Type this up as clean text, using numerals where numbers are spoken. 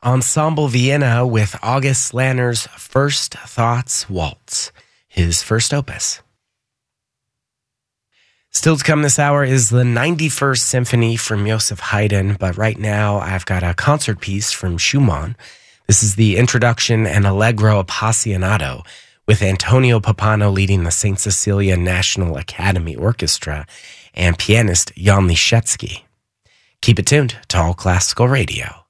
Ensemble Vienna with August Lanner's First Thoughts Waltz, his first opus. Still to come this hour is the 91st Symphony from Joseph Haydn, but right now I've got a concert piece from Schumann. This is the introduction and Allegro Appassionato with Antonio Pappano leading the St. Cecilia National Academy Orchestra and pianist Jan Liszewski. Keep it tuned to All Classical Radio.